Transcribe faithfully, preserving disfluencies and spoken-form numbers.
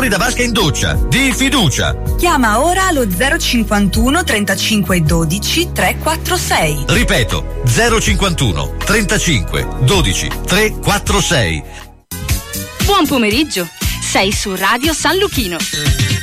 aspersori da vasca in doccia, di fiducia. Chiama ora lo zero cinquantuno trentacinque dodici trequarantasei. Ripeto, zero cinquantuno trentacinque dodici trequarantasei. Buon pomeriggio, sei su Radio San Luchino.